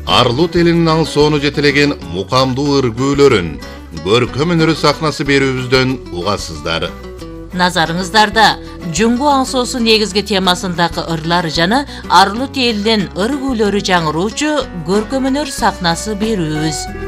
Arlut elinin alsooну жетелеген мукамдуу ыргүүлөрүн, көркөм өнөрү сахнасы берүүбүздөн угасыздар. Назарыңыздарда Жүңгү аңсоосу негизги темасындагы ырлар жана Арылут элинин ыргүүлөрү жаңыруучу көркөм өнөр сахнасы берүүбүз.